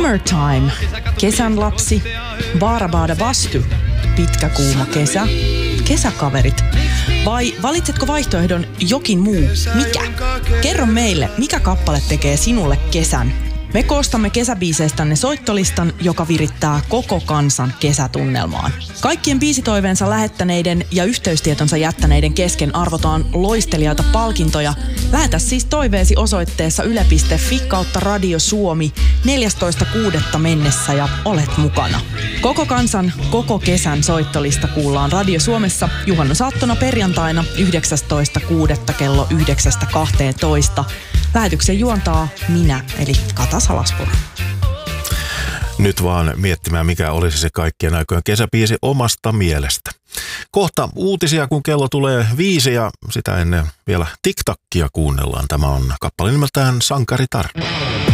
Summertime, kesän lapsi, Baarabaada Bastu, pitkä kuuma kesä, kesäkaverit. Vai valitsetko vaihtoehdon jokin muu? Mikä? Kerro meille, mikä kappale tekee sinulle kesän? Me koostamme kesäbiiseistänne soittolistan, joka virittää koko kansan kesätunnelmaan. Kaikkien biisitoiveensa lähettäneiden ja yhteystietonsa jättäneiden kesken arvotaan loistelijoita palkintoja. Lähetä siis toiveesi osoitteessa yle.fi/Radio Suomi 14.6. mennessä ja olet mukana. Koko kansan, koko kesän soittolista kuullaan Radio Suomessa juhannusaattona perjantaina 19.6. kello 9.12. Lähetyksen juontaa minä, eli Kata Salaspuro. Nyt vaan miettimään, mikä olisi se kaikkien aikojen kesäbiisi omasta mielestä. Kohta uutisia, kun kello tulee 5 ja sitä ennen vielä TikTokia kuunnellaan. Tämä on kappale nimeltään Sankaritar.